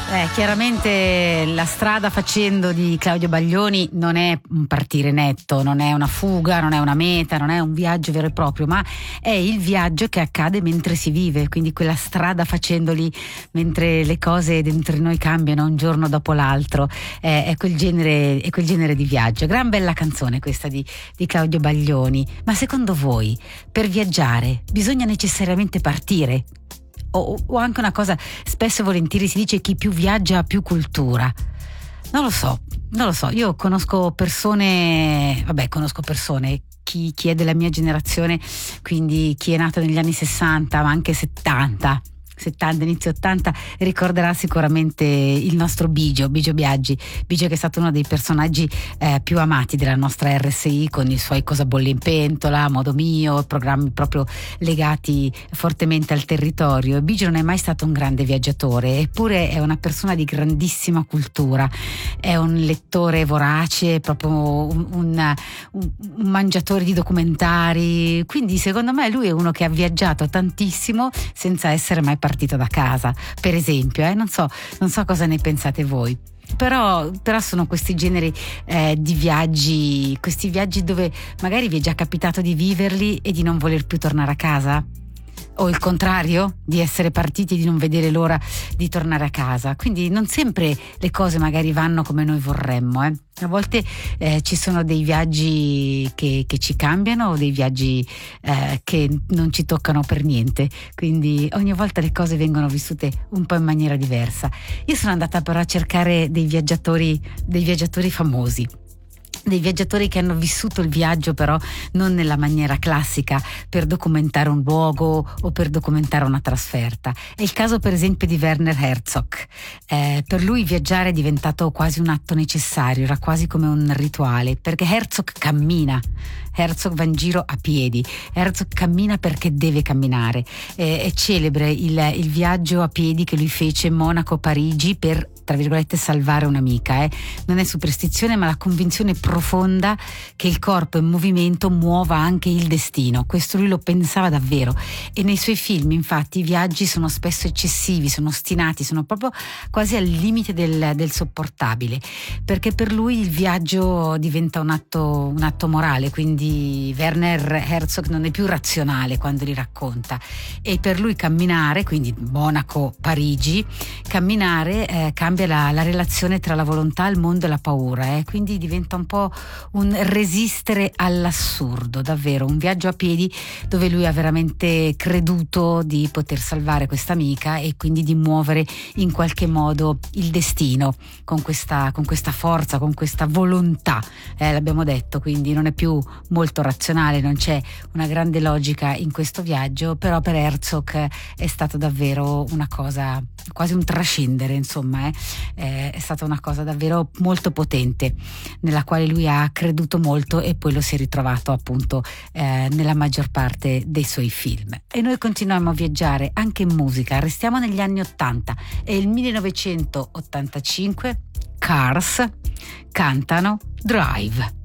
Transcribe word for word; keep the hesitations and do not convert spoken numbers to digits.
Eh, chiaramente la strada facendo di Claudio Baglioni non è un partire netto, non è una fuga, non è una meta, non è un viaggio vero e proprio, ma è il viaggio che accade mentre si vive, quindi quella strada facendoli mentre le cose dentro di noi cambiano un giorno dopo l'altro. Eh, è, quel genere, è quel genere di viaggio. Gran bella canzone questa di, di Claudio Baglioni. Ma secondo voi, per viaggiare bisogna necessariamente partire? O, o anche una cosa, spesso e volentieri si dice chi più viaggia ha più cultura. Non lo so, non lo so. Io conosco persone, vabbè, conosco persone, chi, chi è della mia generazione, quindi chi è nato negli anni sessanta, ma anche settanta, settanta, inizio ottanta, ricorderà sicuramente il nostro Bigio, Bigio Biaggi, Bigio che è stato uno dei personaggi eh, più amati della nostra R S I, con i suoi Cosa bolle in pentola, Modo mio, programmi proprio legati fortemente al territorio. Bigio non è mai stato un grande viaggiatore, eppure è una persona di grandissima cultura, è un lettore vorace, proprio un, un, un, un mangiatore di documentari, quindi secondo me lui è uno che ha viaggiato tantissimo senza essere mai partito da casa, per esempio, eh? non so, non so cosa ne pensate voi. Però, però sono questi generi eh, di viaggi, questi viaggi dove magari vi è già capitato di viverli e di non voler più tornare a casa, o il contrario, di essere partiti e di non vedere l'ora di tornare a casa. Quindi non sempre le cose magari vanno come noi vorremmo, eh. A volte eh, ci sono dei viaggi che, che ci cambiano, o dei viaggi eh, che non ci toccano per niente, quindi ogni volta le cose vengono vissute un po' in maniera diversa. Io sono andata però a cercare dei viaggiatori, dei viaggiatori famosi, dei viaggiatori che hanno vissuto il viaggio però non nella maniera classica, per documentare un luogo o per documentare una trasferta. È il caso per esempio di Werner Herzog. Eh, per lui viaggiare è diventato quasi un atto necessario, era quasi come un rituale, perché Herzog cammina, Herzog va in giro a piedi, Herzog cammina perché deve camminare. Eh, è celebre il, il viaggio a piedi che lui fece Monaco-Parigi per, tra virgolette, salvare un'amica. Eh. Non è superstizione, ma la convinzione profonda che il corpo in movimento muova anche il destino. Questo lui lo pensava davvero, e nei suoi film infatti i viaggi sono spesso eccessivi, sono ostinati, sono proprio quasi al limite del, del sopportabile, perché per lui il viaggio diventa un atto, un atto morale. Quindi Werner Herzog non è più razionale quando li racconta, e per lui camminare, quindi Monaco-Parigi, camminare eh, cambia la, la relazione tra la volontà, il mondo e la paura, eh? Quindi diventa un po' un resistere all'assurdo, davvero un viaggio a piedi dove lui ha veramente creduto di poter salvare questa amica e quindi di muovere in qualche modo il destino con questa, con questa forza, con questa volontà, eh, l'abbiamo detto, quindi non è più molto razionale, non c'è una grande logica in questo viaggio, però per Herzog è stato davvero una cosa, quasi un trascendere, insomma, eh. Eh, è stata una cosa davvero molto potente, nella quale lui ha creduto molto, e poi lo si è ritrovato appunto eh, nella maggior parte dei suoi film. E noi continuiamo a viaggiare anche in musica, restiamo negli anni ottanta, e il millenovecentottantacinque Cars cantano Drive.